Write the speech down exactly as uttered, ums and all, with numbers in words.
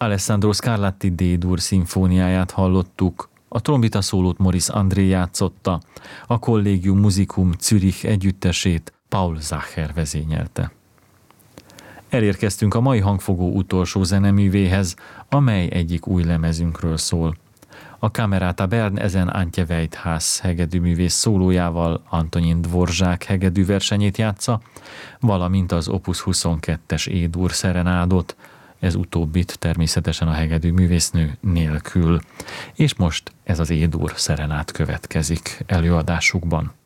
Alessandro Scarlatti D-dur szimfóniáját hallottuk. A trombita szólót Maurice André játszotta, a Collegium Musicum Zürich együttesét Paul Zacher vezényelte. Elérkeztünk a mai hangfogó utolsó zeneművéhez, amely egyik új lemezünkről szól. A Camerata Bern ezen Antje Weithaus hegedűművész szólójával Antonin Dvorzsák hegedű versenyét játsza, valamint az Opus huszonkettes E-dur szerenádot, ez utóbbit természetesen a hegedűművésznő nélkül. És most ez az E-dur szerenád következik előadásukban.